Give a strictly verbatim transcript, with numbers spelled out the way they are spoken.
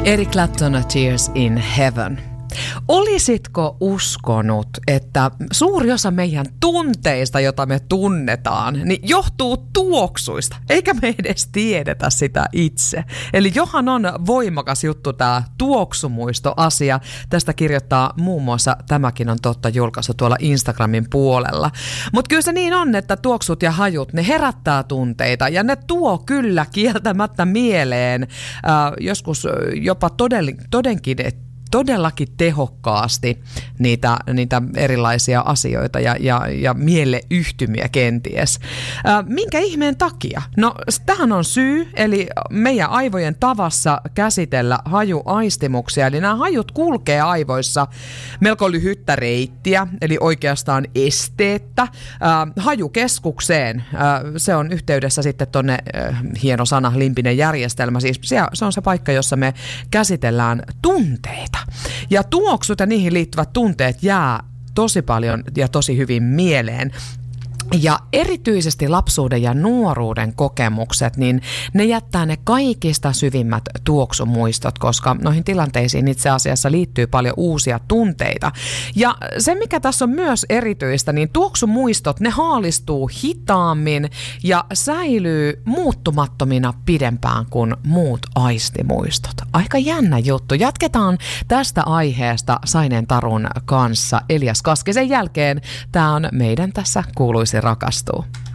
Eric Clapton, Tears in Heaven. Olisitko uskonut, että suuri osa meidän tunteista, jota me tunnetaan, niin johtuu tuoksuista, eikä me edes tiedetä sitä itse. Eli johan on voimakas juttu tämä tuoksumuistoasia. Tästä kirjoittaa muun muassa Tämäkin on totta -julkaisu tuolla Instagramin puolella. Mutta kyllä se niin on, että tuoksut ja hajut, ne herättää tunteita ja ne tuo kyllä kieltämättä mieleen äh, joskus jopa todell- todenkin, että todellakin tehokkaasti niitä, niitä erilaisia asioita ja, ja, ja mieleyhtymiä kenties. Ää, minkä ihmeen takia? No, tähän on syy, eli meidän aivojen tavassa käsitellä hajuaistimuksia. Eli nämä hajut kulkee aivoissa melko lyhyttä reittiä, eli oikeastaan esteettä, ää, hajukeskukseen. Ää, se on yhteydessä sitten tuonne, hieno sana, limpinen järjestelmä. Siis se, se on se paikka, jossa me käsitellään tunteita. Ja tuoksut ja niihin liittyvät tunteet jää tosi paljon ja tosi hyvin mieleen. Ja erityisesti lapsuuden ja nuoruuden kokemukset, niin ne jättää ne kaikista syvimmät tuoksumuistot, koska noihin tilanteisiin itse asiassa liittyy paljon uusia tunteita. Ja se, mikä tässä on myös erityistä, niin tuoksumuistot, ne haalistuu hitaammin ja säilyy muuttumattomina pidempään kuin muut aistimuistot. Aika jännä juttu. Jatketaan tästä aiheesta Saineen Tarun kanssa Elias Kaskisen jälkeen. Tämä on meidän tässä kuuluisi rakastuu.